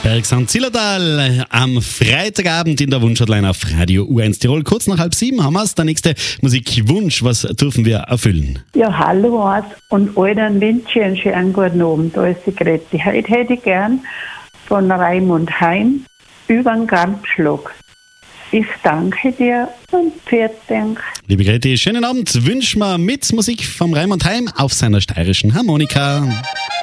Bergsound Zillertal am Freitagabend in der Wunschhotline auf Radio U1 Tirol. Kurz nach 6:30 haben wir es. Der nächste Musikwunsch, was dürfen wir erfüllen? Ja, hallo und allen wünsche ich einen schönen guten Abend. Da ist die Greti. Heute hätte ich gern von Raimund Heim über den Gartenschlag. Ich danke dir und vielen Dank. Liebe Greti, schönen Abend. Wünschen wir mit Musik vom Raimund Heim auf seiner steirischen Harmonika.